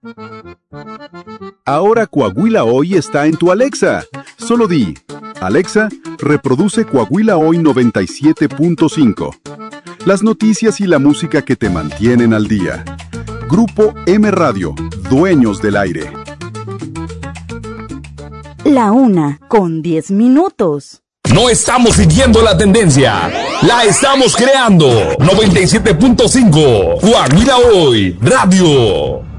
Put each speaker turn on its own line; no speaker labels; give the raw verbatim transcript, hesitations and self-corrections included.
Ahora Coahuila Hoy está en tu Alexa. Solo di, Alexa, reproduce Coahuila Hoy noventa y siete punto cinco. Las noticias y la música que te mantienen al día. Grupo M Radio, dueños del aire.
La una con diez minutos.
No estamos siguiendo la tendencia, la estamos creando. noventa y siete punto cinco, Coahuila Hoy Radio.